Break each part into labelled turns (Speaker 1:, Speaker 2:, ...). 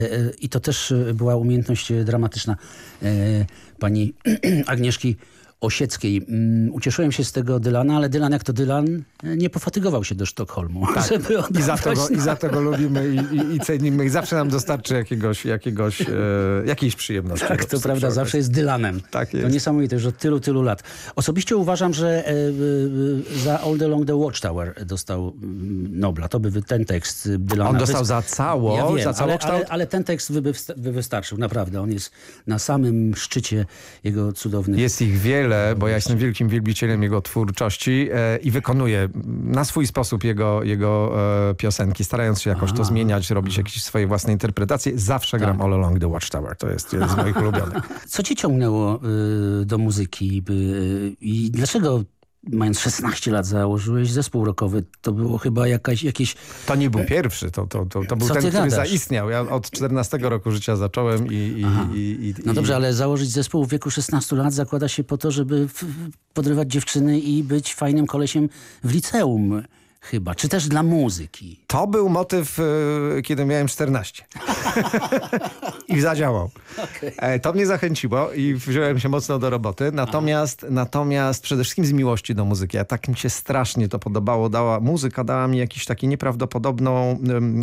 Speaker 1: I to też była umiejętność dramatyczna pani Agnieszki Osieckiej. Ucieszyłem się z tego Dylana, ale Dylan jak to Dylan nie pofatygował się do Sztokholmu.
Speaker 2: Tak.
Speaker 1: Żeby
Speaker 2: I za to go lubimy i cenimy i zawsze nam dostarczy jakiejś przyjemności.
Speaker 1: Tak, to prawda, zawsze jest Dylanem.
Speaker 2: Tak jest.
Speaker 1: To niesamowite, już od tylu lat. Osobiście uważam, że za All Along the Watchtower dostał Nobla. To by ten tekst Dylana.
Speaker 2: On dostał za całość,
Speaker 1: ja wiem,
Speaker 2: za całokształt?
Speaker 1: ale ten tekst by wystarczył, naprawdę. On jest na samym szczycie jego cudownych...
Speaker 2: Jest ich wiele, bo ja jestem wielkim wielbicielem jego twórczości i wykonuję na swój sposób jego piosenki, starając się jakoś to zmieniać, robić jakieś swoje własne interpretacje. Zawsze gram All Along the Watchtower. To jest jeden z moich ulubionych.
Speaker 1: Co cię ciągnęło do muzyki i dlaczego mając 16 lat założyłeś zespół rockowy? To było chyba jakieś...
Speaker 2: To nie był pierwszy, to był ten, który zaistniał. Ja od 14 roku życia zacząłem
Speaker 1: No dobrze, ale założyć zespół w wieku 16 lat zakłada się po to, żeby podrywać dziewczyny i być fajnym kolesiem w liceum chyba, czy też dla muzyki.
Speaker 2: To był motyw, kiedy miałem 14. I zadziałał. Okay. To mnie zachęciło i wziąłem się mocno do roboty. Natomiast przede wszystkim z miłości do muzyki. A tak mi się strasznie to podobało. Muzyka dała mi jakiś taki nieprawdopodobną...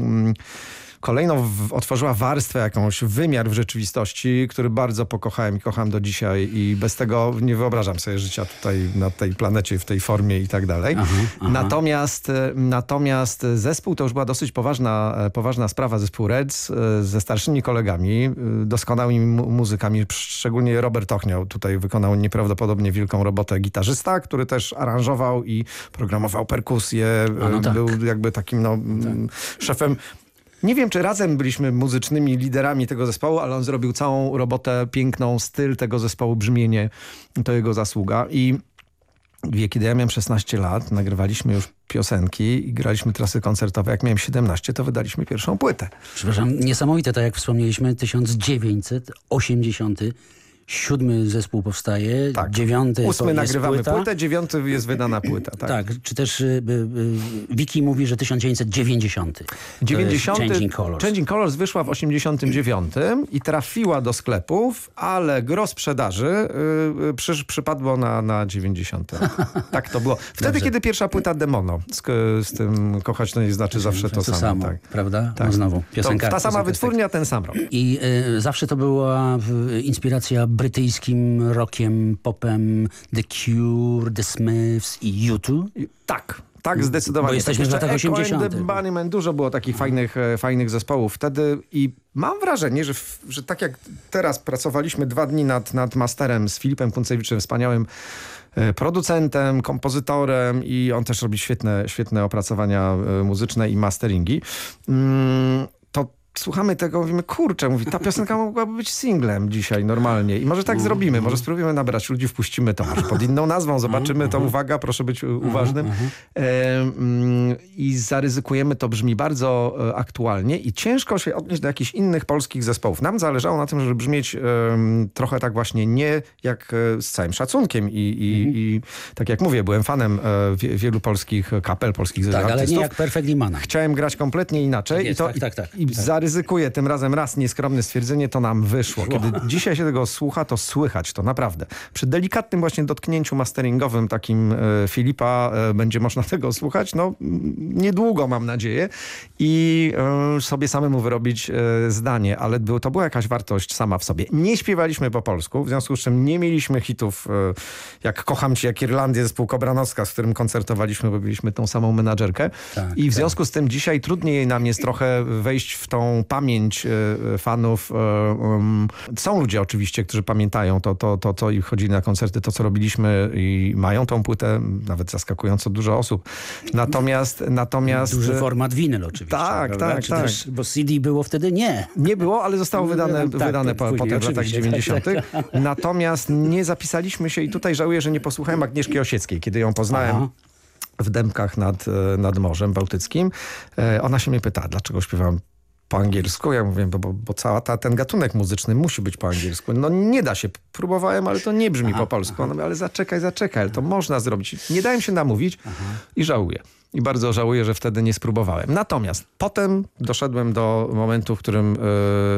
Speaker 2: otworzyła warstwę jakąś, wymiar w rzeczywistości, który bardzo pokochałem i kocham do dzisiaj i bez tego nie wyobrażam sobie życia tutaj na tej planecie w tej formie i tak dalej. Natomiast zespół to już była dosyć poważna sprawa, zespół Reds ze starszymi kolegami, doskonałymi muzykami, szczególnie Robert Ochniał tutaj wykonał nieprawdopodobnie wielką robotę, gitarzysta, który też aranżował i programował perkusję, był jakby takim szefem. Nie wiem, czy razem byliśmy muzycznymi liderami tego zespołu, ale on zrobił całą robotę piękną, styl tego zespołu, brzmienie, to jego zasługa. I kiedy ja miałem 16 lat, nagrywaliśmy już piosenki i graliśmy trasy koncertowe. Jak miałem 17, to wydaliśmy pierwszą płytę.
Speaker 1: Przepraszam, niesamowite, tak jak wspomnieliśmy, 1987 zespół powstaje,
Speaker 2: tak.
Speaker 1: 9
Speaker 2: 8 nagrywamy
Speaker 1: płyta.
Speaker 2: Płytę, 9 jest wydana płyta. Tak,
Speaker 1: czy też Wiki mówi, że 1990.
Speaker 2: 90.
Speaker 1: Changing Colors.
Speaker 2: Changing Colors wyszła w 89 i trafiła do sklepów, ale gros sprzedaży przypadło na 90. Tak to było. Wtedy,
Speaker 1: Dobrze.
Speaker 2: kiedy pierwsza płyta Demono z tym kochać to nie znaczy zawsze to samo. Tak.
Speaker 1: Prawda?
Speaker 2: Tak.
Speaker 1: No znowu.
Speaker 2: Ta sama wytwórnia, ten sam rok.
Speaker 1: I zawsze to była inspiracja brytyjskim rockiem, popem, The Cure, The Smiths i U2?
Speaker 2: Tak, zdecydowanie.
Speaker 1: Bo jesteśmy w latach 80.
Speaker 2: The Bunnymen, dużo było takich fajnych zespołów wtedy i mam wrażenie, że tak jak teraz pracowaliśmy 2 dni nad masterem z Filipem Kuncewiczem, wspaniałym producentem, kompozytorem i on też robi świetne opracowania muzyczne i masteringi. Słuchamy tego, mówimy, kurczę, ta piosenka mogłaby być singlem dzisiaj normalnie. I może tak zrobimy, może spróbujemy nabrać ludzi, wpuścimy to może pod inną nazwą, zobaczymy to, uwaga, proszę być uważnym. I zaryzykujemy, to brzmi bardzo aktualnie i ciężko się odnieść do jakichś innych polskich zespołów. Nam zależało na tym, żeby brzmieć trochę tak właśnie nie jak z całym szacunkiem i tak jak mówię, byłem fanem wielu polskich kapel, polskich artystów.
Speaker 1: Ale nie jak Perfect Limana.
Speaker 2: Chciałem grać kompletnie inaczej i zaryzykuję tym razem raz nieskromne stwierdzenie, to nam wyszło. Kiedy dzisiaj się tego słucha, to słychać to naprawdę. Przy delikatnym właśnie dotknięciu masteringowym takim Filipa będzie można tego słuchać, niedługo mam nadzieję i sobie samemu wyrobić zdanie, ale to była jakaś wartość sama w sobie. Nie śpiewaliśmy po polsku, w związku z czym nie mieliśmy hitów jak Kocham Cię, jak Irlandię, zespół Kobranowska, z którym koncertowaliśmy, bo byliśmy tą samą menadżerkę. I w związku z tym dzisiaj trudniej nam jest trochę wejść w tą pamięć fanów. Są ludzie oczywiście, którzy pamiętają to co i chodzili na koncerty, to co robiliśmy i mają tą płytę, nawet zaskakująco dużo osób. Natomiast
Speaker 1: duży format winyl oczywiście.
Speaker 2: Tak.
Speaker 1: Też, bo CD było wtedy nie.
Speaker 2: Nie było, ale zostało wydane potem w latach 90. Natomiast nie zapisaliśmy się i tutaj żałuję, że nie posłuchałem Agnieszki Osieckiej, kiedy ją poznałem w Dębkach nad Morzem Bałtyckim. Ona się mnie pyta, dlaczego śpiewam po angielsku. Ja mówię, bo cały ten gatunek muzyczny musi być po angielsku. Nie da się. Próbowałem, ale to nie brzmi po polsku. Ona mówi, ale zaczekaj, ale to można zrobić. Nie dałem się namówić i żałuję. i bardzo żałuję, że wtedy nie spróbowałem. Natomiast potem doszedłem do momentu, w którym